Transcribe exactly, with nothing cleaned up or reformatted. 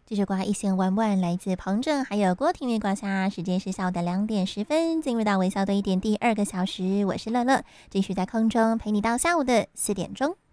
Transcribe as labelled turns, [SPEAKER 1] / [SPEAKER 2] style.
[SPEAKER 1] 这首瓜一弦玩玩来自彭正还有郭庭月挂下，时间是下午的两点十分，进入到微笑的一点第二个小时，我是乐乐，继续在空中陪你到下午的四点钟。